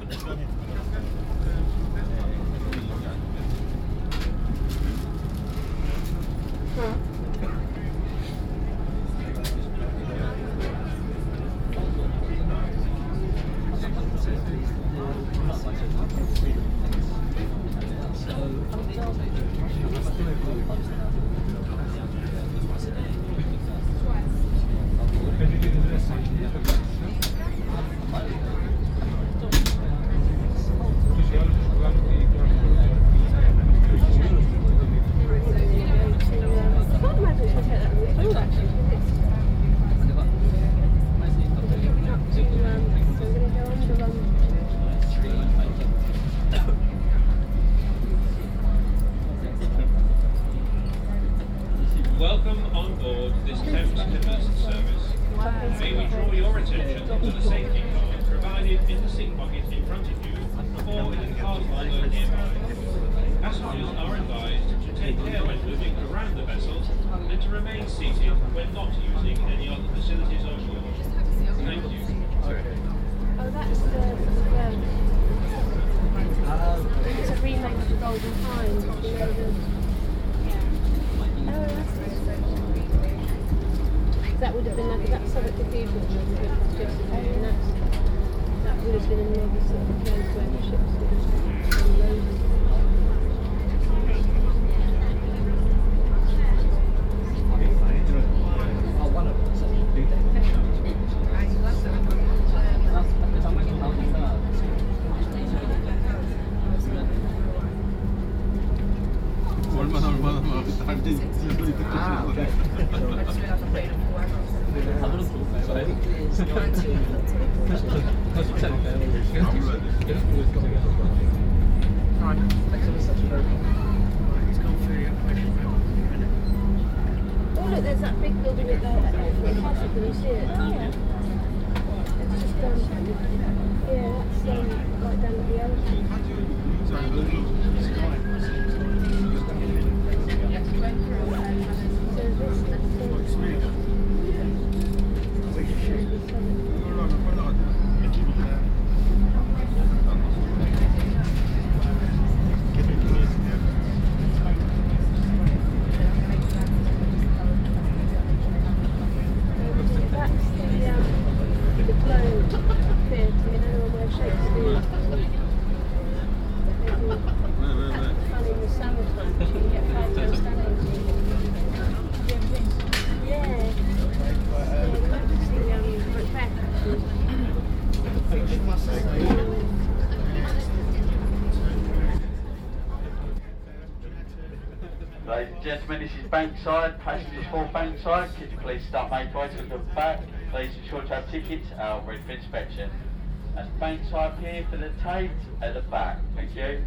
Welcome on board this Thames Clippers service. May we draw your attention to the safety card provided in the seat pocket in front of you or in the card holder nearby. Passengers are advised to take care when moving around the vessel and to remain seated when not using any of the facilities on board. Thank you. Oh, that's it's a remake of the Golden Hind. That would have been like that's sort of cathedral, and that would have been another sort of place where the ships would have unloaded. Oh look, there's that big building at the can you see it? Oh yeah. It's just yeah, that's right down at the elephant. Ladies and gentlemen, this is Bankside. Passengers for Bankside, could you please start making way to the back? Please ensure to have tickets ready for inspection. That's Bankside here for the tape at the back. Thank you.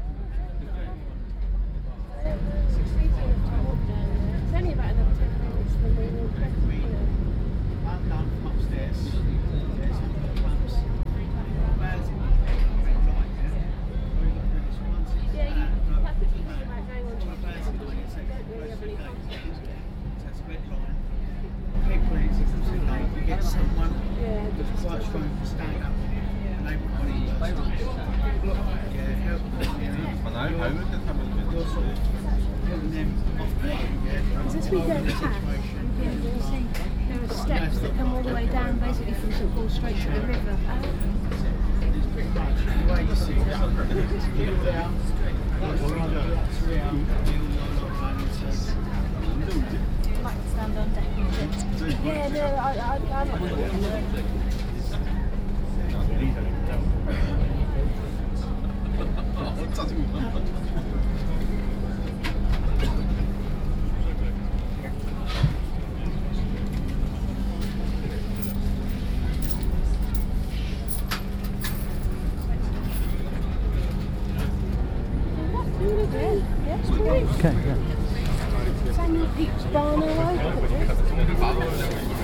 It's only about another 10 minutes from the I'm down from upstairs. There's some pumps. Yeah, you have to think about going on to the don't really have any contact. That's a red line. Okay, please, if it's okay, you get someone that's quite strong to stand up and everybody does. Yeah, help them. You're sort of helping them off the road, yeah. Is this we go to tap? Yeah, you'll see there are steps that come all the way down basically from St Paul straight to the river. It's pretty much the way you see it. It's built out. That's right, that's around. I'd like to stand on deck and sit. Yeah, no, I'm not doing it. Okay, yeah. Samuel Pepys Barnard.